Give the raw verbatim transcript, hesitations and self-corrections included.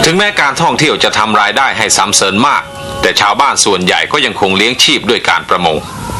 ถึงแม้การท่องเที่ยวจะทำรายได้ให้ซ้ำเสริญมากแต่ชาวบ้านส่วนใหญ่ก็ยังคงเลี้ยงชีพด้วยการประมง